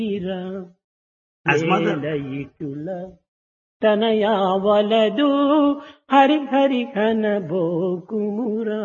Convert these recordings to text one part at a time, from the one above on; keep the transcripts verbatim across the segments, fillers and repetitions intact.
As mother, తనయావలదు Hari Hari కనబోకుమురా.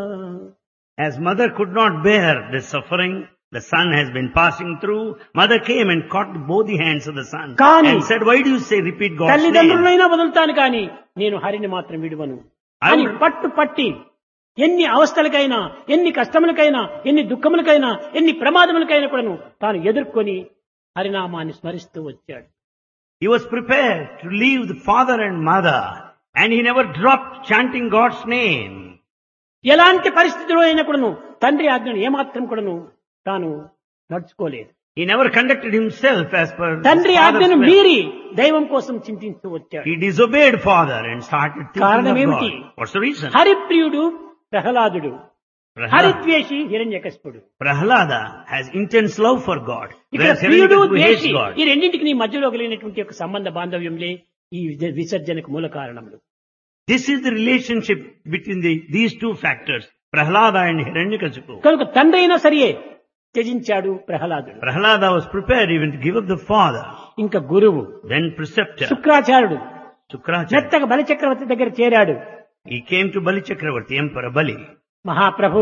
as mother could not bear the suffering the son has been passing through, mother came and caught both the hands of the son Kani. and said, why do you say repeat God's name? తల్లిదండ్రులైనా వదులుతాను కానీ నేను హరిని మాత్రం విడువను I అని would- పట్టు పట్టి ఎన్ని అవస్థలకైనా ఎన్ని కష్టములకైనా ఎన్ని దుఃఖములకైనా ఎన్ని ప్రమాదములకైనా కూడాను తాను ఎదుర్కొని హరినామాన్ని స్మరిస్తూ వచ్చాడు. He was prepared to leave the father and mother, and he never dropped chanting God's name. ఎలాంటి పరిస్థితిలో అయినా కూడాను తండ్రి ఆజ్ఞను ఏమాత్రం కూడాను తాను నడుచుకోలేదు. He never conducted himself as per his తండ్రి father's ఆజ్ఞను will. మీరి దైవం కోసం చింతిస్తూ వచ్చాడు. He disobeyed father and started thinking కారణం of ఏమిటి? God. What's the reason? హరిప్రియుడు ప్రహ్లాదుడు, Prahlada, హరిద్వేషి హిరణ్యకశిపుడు. Prahlada has intense love for God, ఇక్కడ whereas ప్రియుడు Hiranyakashipu hates ద్వేషి God. ఈ రెండింటికి నీ మధ్యలో కలిగినటువంటి ఒక సంబంధ బాంధవ్యంలే ఈ విజ- విసర్జనకు మూల కారణములు. This is the relationship between the, these two factors, Prahlada and Hiranyakashipu. కనుక తండ్రి అయినా సరియే త్యజించాడు ప్రహ్లాదుడు. Prahlada was prepared even to give up the father, ఇంకా గురువు then preceptor, శుక్రాచార్యుడు Sukracharya. మెత్తగా బలిచక్రవర్తి దగ్గర చేరాడు. He came to Bali Chakravarti, Emperor Bali. మహాప్రభు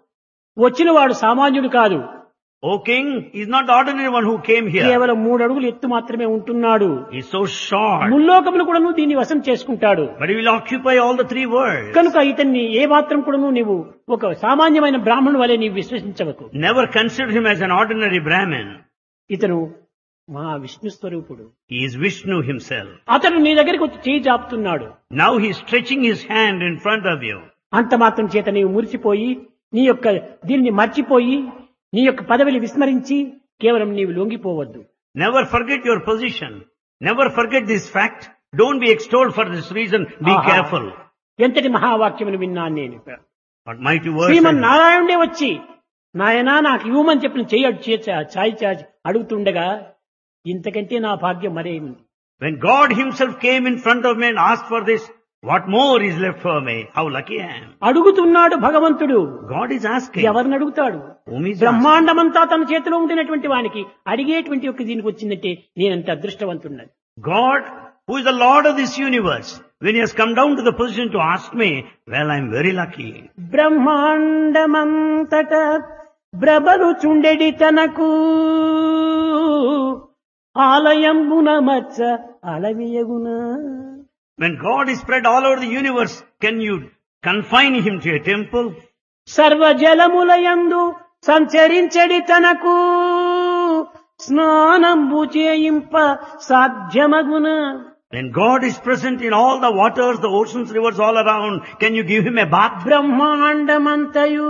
వచ్చిన వాడు సామాన్యుడు కాదు, O king, he's not the ordinary one who came here. కేవలం మూడు అడుగులు ఎత్తు మాత్రమే ఉంటున్నాడు. He's so short, ముల్లోకములు కూడా దీన్ని వశం చేసుకుంటాడు. but he will occupy all the three worlds. కనుక ఇతన్ని ఏ మాత్రం కూడా నీవు ఒక సామాన్యమైన బ్రాహ్మణుడు వలె నీవు విశ్వసించవకు. Never consider him as an ordinary Brahmin. ఇతను మహా విష్ణు స్వరూపుడు. He is Vishnu himself. అతడు నీ దగ్గరికి వచ్చి చేయి జాపుతున్నాడు. Now he is stretching his hand in front of you. అంత మాత్రం చేత నీవు మురిసిపోయి నీ యొక్క దీన్ని మర్చిపోయి నీ యొక్క పదవిని విస్మరించి కేవలం నీవు లొంగిపోవద్దు. Never forget your position. Never forget this fact. Don't be extolled for this reason. Be ఆహా. careful. ఎంతటి మహావాక్యమును విన్నాను నేను. What mighty words. Shriman are- నారాయణుడే వచ్చి నాయనా నాకు ఇవ్వమని చెప్పిన చెయ్యి అడు- చే- చాయ్ చాచి అడుగుతుండగా ఇంతకంటే నా భాగ్యం మరేమింది. When God himself came in front of me and asked for this, what more is left for me? How lucky I am. అడుగుతున్నాడు భగవంతుడు. God is asking. ఎవరిని అడుగుతాడు? Whom is asking? బ్రహ్మాండమంతా తన చేతిలో ఉండినటువంటి వానికి అడిగేటువంటి ఒక దీనికి వచ్చిందంటే నేనంత అదృష్టవంతున్నది. God, who is the Lord of this universe, when he has come down to the position to ask me, well, I am very lucky. బ్రహ్మాండమంతట బ్రబలు చుండెడి తనకు ఆలయంబున మచ్చ అలవియగున. When God is spread all over the universe, can you confine him to a temple? సర్వజలములయందు సంచరించడి తనకు స్నానంబు చేయింప సాధ్యమగున. When God is present in all the waters, the oceans, rivers all around, can you give him a bath? బ్రహ్మాండమంతయు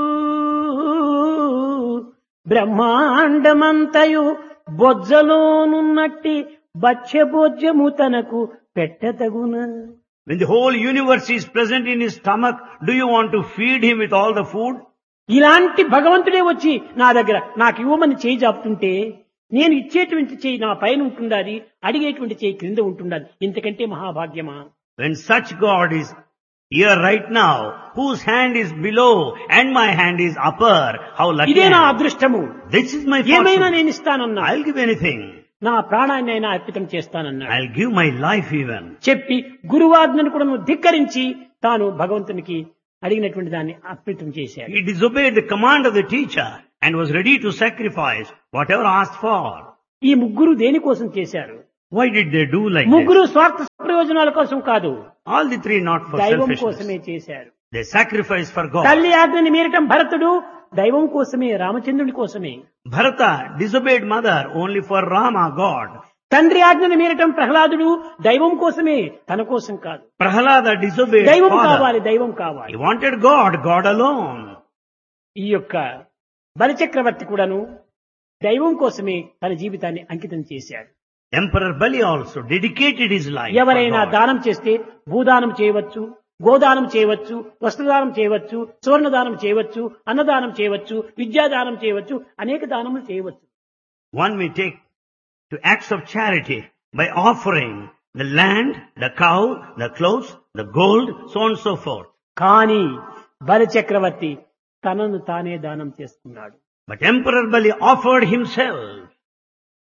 బ్రహ్మాండమంతయు బొజ్జలోనున్నట్టి బచ్చ బొజ్జము తనకు పెట్టతగున. When the whole universe is present in his stomach, do you want to feed him with all the food? ఇలాంటి భగవంతుడే వచ్చి నా దగ్గర నాకు ఇవ్వమని చేయి జాపుతుంటే నేను ఇచ్చేటువంటి చేయి నా పైన ఉంటుండాలి, అడిగేటువంటి చేయి క్రింద ఉంటుండాలి. ఇంతకంటే మహాభాగ్యమా? When such God is here right now, whose hand is below and my hand is upper, how lucky ఇదే I నా am. అదృష్టము. This is my ఏమైనా fortune. నేను ఇస్తానన్నా, I'll give anything. నా ప్రాణాన్ని అయినా అర్పితం చేస్తానన్నాడు. I'll give my life even. చెప్పి గురువాజ్ఞను కూడా నువ్వు ధిక్కరించి తాను భగవంతునికి అడిగినటువంటి దాన్ని అర్పితం చేశాడు. He disobeyed the command of the teacher and was ready to sacrifice whatever asked for. ఈ ముగ్గురు దేనికోసం చేశారు? Why did they do like this? ముగ్గురు స్వార్థ ప్రయోజనాల కోసం కాదు, All the three not for దైవం selfishness. కోసమే చేశారు. They sacrificed for God. తల్లి ఆజ్ఞని మీరటం భరతుడు దైవం కోసమే, రామచంద్రుడి కోసమే. Bharata disobeyed mother only for Rama, God. తండ్రి ఆజ్ఞని మీరటం ప్రహ్లాదుడు దైవం కోసమే, తన కోసం కాదు. Prahlada disobeyed దైవం father. కావాలి, దైవం కావాలి. He wanted God, God alone. ఈ యొక్క బలిచక్రవర్తి కూడాను దైవం కోసమే తన జీవితాన్ని అంకితం చేశాడు. Emperor Bali also dedicated his life ఎవరైనా for God. దానం చేస్తే భూదానం చేయవచ్చు, గోదానం చేయవచ్చు, వస్త్రదానం చేయవచ్చు, సువర్ణదానం చేయవచ్చు, అన్నదానం చేయవచ్చు, విద్యాదానం చేయవచ్చు, అనేక దానములు చేయవచ్చు. One may take to acts of charity by offering the land, the cow, the clothes, the gold, so on and so forth. కానీ బలిచక్రవర్తి తనను తానే దానం చేసుకున్నాడు. But Emperor Bali offered himself.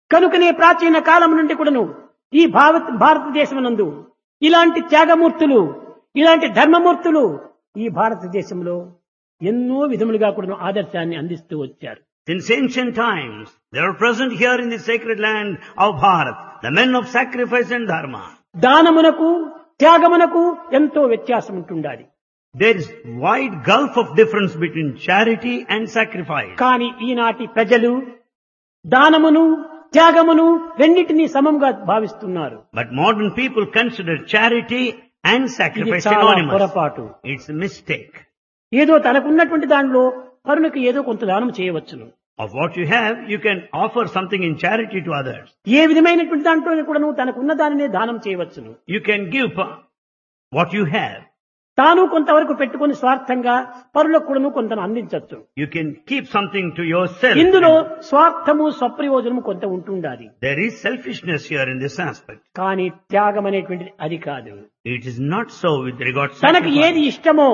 కనుకనే ప్రాచీన కాలం నుండి కూడాను ఈ భారత భారతదేశమునందు ఇలాంటి త్యాగమూర్తులు, ఇలాంటి ధర్మమూర్తులు ఈ భారతదేశంలో ఎన్నో విధములుగా కూడాను ఆదర్శాన్ని అందిస్తూ వచ్చారు. Since ancient times, they are present here in the sacred land of Bharat, the men of sacrifice and dharma. దానమునకు త్యాగమునకు ఎంతో వ్యత్యాసం ఉంటుండాలి. There is wide gulf of difference between charity and sacrifice. కానీ ఈనాటి ప్రజలు దానమును త్యాగమును రెండింటినీ సమంగా భావిస్తున్నారు. But modern people consider charity and ఇది sacrifice చాలా synonymous. పొరపాటు. It's a mistake. ఏదో తనకున్నటువంటి దానిలో పరులకు ఏదో కొంత దానం చేయవచ్చును. Of what you have, you can offer something in charity to others. ఏ విధమైనటువంటి దాంట్లో కూడాను తనకున్న దానినే దానం చేయవచ్చును. You can give pa- what you have. తాను కొంతవరకు పెట్టుకుని స్వార్థంగా పరులకు కూడాను కొంత అందించవచ్చు. You can keep something to yourself. ఇందులో స్వార్థము స్వప్రయోజనము కొంత ఉంటుండాలి. There is selfishness here in this aspect. కానీ త్యాగం అనేటువంటిది అది కాదు. It is not so with regard to తనకు sacrifice. ఏది ఇష్టమో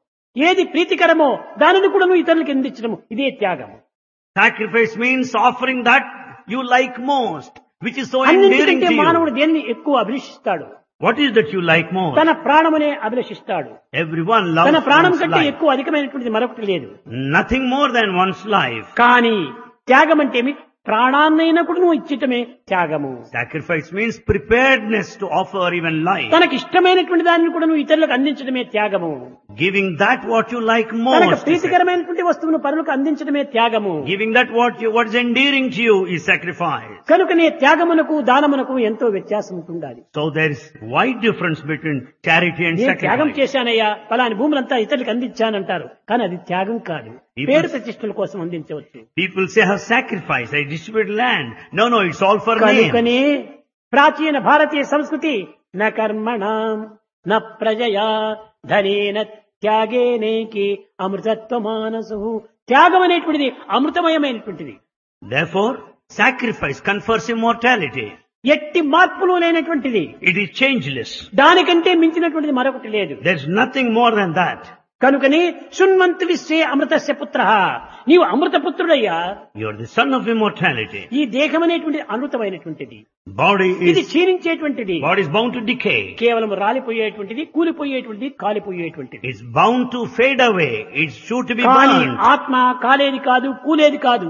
ఏది ప్రీతికరమో దానిని కూడాను ఇతరులకు అందించడము ఇదే త్యాగము. Sacrifice means offering that you like most, which is so endearing అన్నింటికంటే to మానవుడు you. దేనిని ఎక్కువ అభిలషిస్తాడు? What is that you like most? తన ప్రాణమునే అభిలషిస్తాడు. Everyone loves తన ప్రాణం one's కంటే life. ఎక్కువ అధికమైనటువంటిది మరొకటి లేదు. Nothing more than one's life. కానీ త్యాగం అంటే ఏమి? ప్రాణాన్నైనా కూడా నువ్వు ఇచ్చటమే త్యాగము. Sacrifice means preparedness to offer even life. తనకు ఇష్టమైనటువంటి దానిని కూడా నువ్వు ఇతరులకు అందించడమే త్యాగము. Giving that what you like తనకు most. ప్రీతికరమైనటువంటి వస్తువును పరులకు అందించడమే త్యాగము. Giving that what you, what is endearing to you is sacrifice. కనుకనే త్యాగమునకు దానమునకు ఎంతో వ్యత్యాసం ఉంటుండాలి. So there is wide difference between charity and నేను త్యాగం sacrifice. చేశానయ్యా, ఫలాని భూములంతా ఇతరులకు అందించానంటారు. కానీ అది త్యాగం కాదు. People- పేరు ప్రతిష్టల కోసం అందించవచ్చు. People say, I have sacrificed, I distribute land. No, no, it's all for name. కనుకనే ప్రాచీన భారతీయ సంస్కృతి న కర్మణాం న ప్రజయా ధనేన త్యాగేనేకి అమృతత్వ మానసు. త్యాగం అనేటువంటిది అమృతమయమైనటువంటిది. Therefore, sacrifice confers immortality. ఎట్టి మార్పులు లేనటువంటిది. It is changeless. దానికంటే మించినటువంటిది మరొకటి లేదు. There's nothing more than that. కనుకనే శృణ్వంతు విశ్వే అమృతస్య పుత్రః. నీవు అమృతపుత్రుడయ్యా. You are the son of immortality. ఈ దేహం అనేటువంటిది అమృతమైనటువంటిది. Body ఇది is, క్షీణించేటువంటిది. body is bound to decay. కేవలం రాలిపోయేటువంటిది, కూలిపోయేటువంటిది, కాలిపోయేటువంటిది. It's bound to fade away. It's sure to be కానీ burned. ఆత్మ కాలేది కాదు, కూలేది కాదు,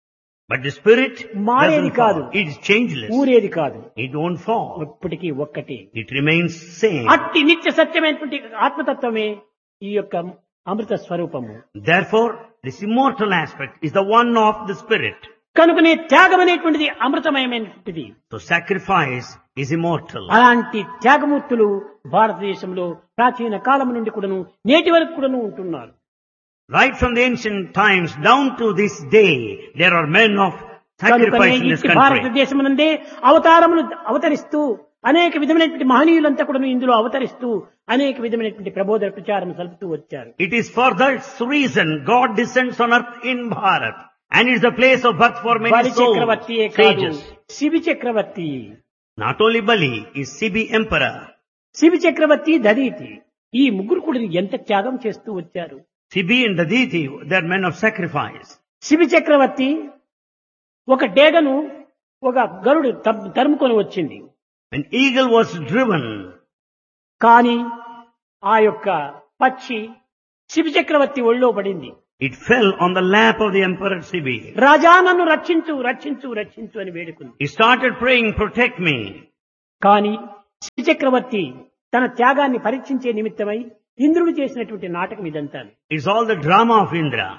But the spirit మారేది doesn't కాదు, fall. It is changeless. ఊరేది కాదు, It won't fall. ఇప్పటికీ ఒక్కటి. It remains same. అట్టి నిత్య సత్యమైనటువంటి ఆత్మతత్వమే ఈ యొక్క అమృత స్వరూపము. Therefore, this immortal aspect is the one of the spirit. కనుకనే త్యాగం అనేటువంటిది అమృతమయమైనటువంటిది. So sacrifice is immortal. అలాంటి త్యాగమూర్తులు భారతదేశంలో ప్రాచీన కాలం నుండి కూడాను నేటి వరకు కూడాను ఉంటున్నారు. Right from the ancient times down to this day, there are men of కనుకనే sacrifice in this ఇట్టి country. భారతదేశమునందే అవతారములు అవతరిస్తూ అనేక విధమైనటువంటి మహనీయులంతా కూడా ఇందులో అవతరిస్తూ అనేక విధమైనటువంటి ప్రబోధన ప్రచారం సలుపుతూ వచ్చారు. It is for that reason God descends on earth in Bharat, and it's the place of birth for many బలి souls, చక్రవర్తియే కాదు, sages. Shibi Chakravarthi. Not only Bali is Sibi emperor. Shibi చక్రవర్తి, దదీతి, ఈ ముగ్గురు కూడా ఎంత త్యాగం చేస్తూ వచ్చారు. Sibi and Daditi, they are men of sacrifice. Shibi చక్రవర్తి ఒక డేగను ఒక గరుడు తర్- తరుముకొని వచ్చింది. An eagle was driven, కానీ ఆ యొక్క పక్షి శిబి చక్రవర్తి ఒళ్ళో పడింది. it fell on the lap of the emperor Sibi. రాజా నన్ను రక్షించు రక్షించు రక్షించు అని వేడుకుంది. He started praying, protect me. కానీ శిబి చక్రవర్తి తన త్యాగాన్ని పరీక్షించే నిమిత్తమై ఇంద్రుడు చేసినటువంటి నాటకం ఇదంతా. It's all the drama of Indra.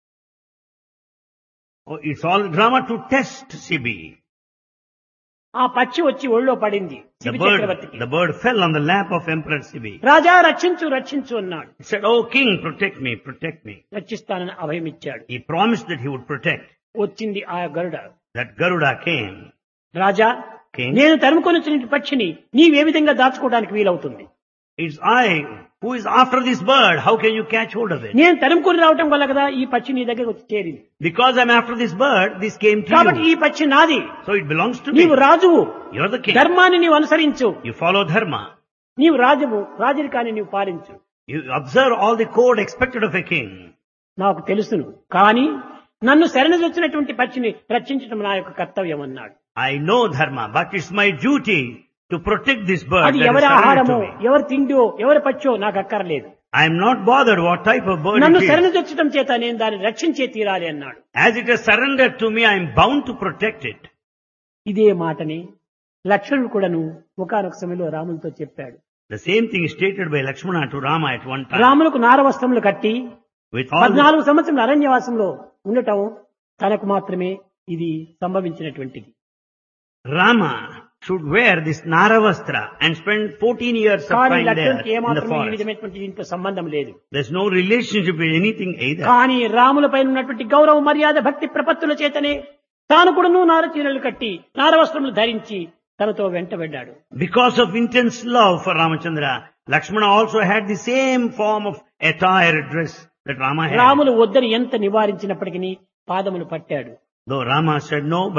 Oh, it's all the drama to test Sibi. ఆ పక్షి వచ్చి ఒళ్ళో పడింది The శిబి bird, చక్రవర్తికి. the bird fell on the lap of Emperor Sibi. రాజా రక్షించు రక్షించు అన్నాడు. He said, oh king, protect me, protect me. రక్షిస్తానని అభయం ఇచ్చాడు. He promised that he would protect. వచ్చింది ఆ గరుడ. That Garuda came. Raja, King, నేను తరుముకొని వచ్చిన పక్షిని నీవే విధంగా దాచుకోవడానికి వీలవుతుంది? it's I who is after this bird. How can you catch hold of it? నేను తరుముకొని రావటం వల్ల కదా ఈ పక్షి నీ దగ్గర వచ్చి చేరింది. Because I'm after this bird, this came to కాబట్టి ఈ you. పక్షి నాది. So it belongs to me. నీవు రాజువు, You're the king. ధర్మాన్ని నీవు అనుసరించు. You follow dharma. నీవు రాజువు, రాజరికాన్ని నీవు పాలించు. You observe all the code expected of a king. నాకు తెలుసును, కానీ నన్ను శరణజొచ్చినటువంటి పక్షిని రక్షించడం నా యొక్క కర్తవ్యం అన్నాడు. I know dharma, but it's my duty to protect this bird అది that is ఎవరి surrendered ఆహారమో to me. ఎవరి తిండో ఎవరి పచ్చో నాకు అక్కర్లేదు. I am not bothered what type of bird నన్ను it is. శరణజొచ్చటం చేత నేను దాన్ని రక్షించే తీరాలి అన్నాడు. As it has surrendered to me, I am bound to protect it. ఇదే మాటని లక్ష్మణుడు కూడాను ఒకానొక సమయంలో రామునితో చెప్పాడు. The same thing is stated by Lakshmana to Rama at one time. రాములకు నారవస్త్రములు కట్టి With all the, పద్నాలుగు సంవత్సరాల అరణ్యవాసంలో ఉండటం తనకు మాత్రమే ఇది సంభవించినటువంటిది. Rama should wear this Naravastra and spend fourteen years of కానీ time there లక్ష్మణుడికి in the ఏమాత్రం ఈ forest. విధమైనటువంటి దీంతో సంబంధం లేదు. There's no relationship with anything either. కానీ రాములపై ఉన్నటువంటి గౌరవ మర్యాద భక్తి ప్రపత్తుల చేతనే తాను కూడాను నారచీరలు కట్టి నారవస్త్రములు ధరించి తనతో వెంటబడ్డాడు. Because of intense love for Ramachandra, Lakshmana also had the same form of attire dress that Rama had. Ramulu వద్దని ఎంత నివారించినప్పటికీ పాదములు పట్టాడు. Though Rama said no,